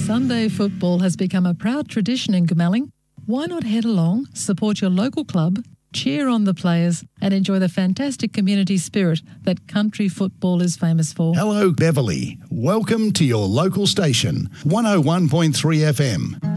Sunday football has become a proud tradition in Goomalling. Why not head along, support your local club, cheer on the players and enjoy the fantastic community spirit that country football is famous for? Hello, Beverly. Welcome to your local station, 101.3 FM.